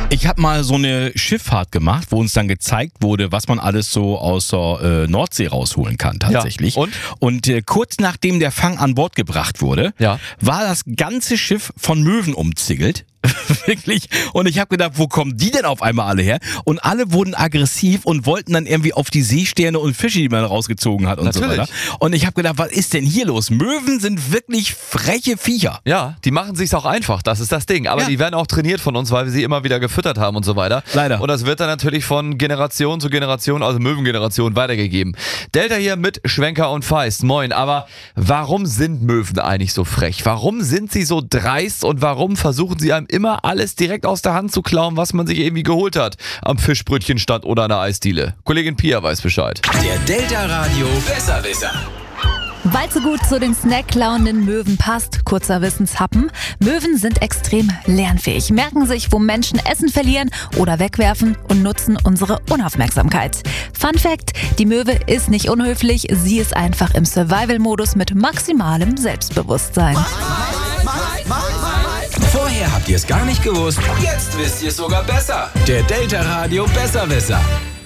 Ich habe mal so eine Schifffahrt gemacht, wo uns dann gezeigt wurde, was man alles so aus der Nordsee rausholen kann tatsächlich. Ja, und kurz nachdem der Fang an Bord gebracht wurde, war das ganze Schiff von Möwen umzingelt. Wirklich. Und ich habe gedacht, wo kommen die denn auf einmal alle her? Und alle wurden aggressiv und wollten dann irgendwie auf die Seesterne und Fische, die man rausgezogen hat und so weiter. Und ich habe gedacht, was ist denn hier los? Möwen sind wirklich freche Viecher. Ja, die machen sich's auch einfach, das ist das Ding. Aber die werden auch trainiert von uns, weil wir sie immer wieder gefüttert haben und so weiter. Leider. Und das wird dann natürlich von Generation zu Generation, also Möwengeneration, weitergegeben. Delta hier mit Schwenker und Feist. Moin, aber warum sind Möwen eigentlich so frech? Warum sind sie so dreist und warum versuchen sie einem immer alles direkt aus der Hand zu klauen, was man sich irgendwie geholt hat am Fischbrötchenstand oder an der Eisdiele? Kollegin Pia weiß Bescheid. Der Delta Radio Besserwisser. Weil es so gut zu den snackklauenden Möwen passt, kurzer Wissenshappen. Möwen sind extrem lernfähig, merken sich, wo Menschen Essen verlieren oder wegwerfen und nutzen unsere Unaufmerksamkeit. Fun Fact, die Möwe ist nicht unhöflich, sie ist einfach im Survival-Modus mit maximalem Selbstbewusstsein. Vorher habt ihr es gar nicht gewusst, jetzt wisst ihr es sogar besser. Der Delta Radio Besserwisser.